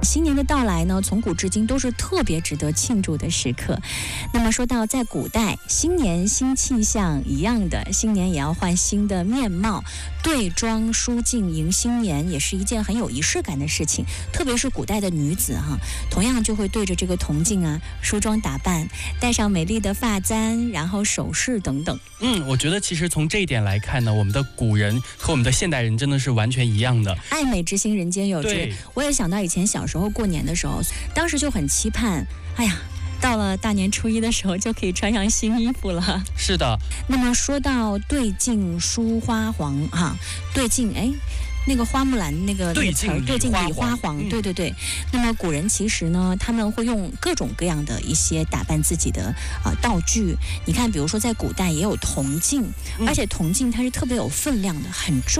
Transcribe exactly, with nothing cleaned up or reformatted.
新年的到来呢，从古至今都是特别值得庆祝的时刻。那么说到在古代，新年新气象一样的，新年也要换新的面貌，对妆梳镜迎新年也是一件很有仪式感的事情。特别是古代的女子哈、啊，同样就会对着这个铜镜啊梳妆打扮，戴上美丽的发簪，然后首饰等等。 嗯，我觉得其实从这一点来看呢，我们的古人和我们的现代人真的是完全一样的。 爱美之心，人间有之。我也想到以前小时候过年的时候，当时就很期盼，哎呀，到了大年初一的时候就可以穿上新衣服了。 是的。 那么说到对镜梳花黄哈，对镜哎。那个花木兰那个对镜对镜理花黄， 嗯、 对对对。那么古人其实呢，他们会用各种各样的一些打扮自己的啊、呃、道具。你看，比如说在古代也有铜镜，嗯、而且铜镜它是特别有分量的，很重。